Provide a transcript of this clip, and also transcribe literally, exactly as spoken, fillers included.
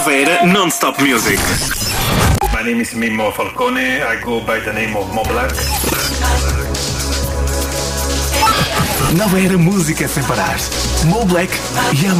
Nova Era Non-Stop Music. My name is Mimmo Falcone. I go by the name of Mo Black. Nova Era Música sem parar. Mo Black e a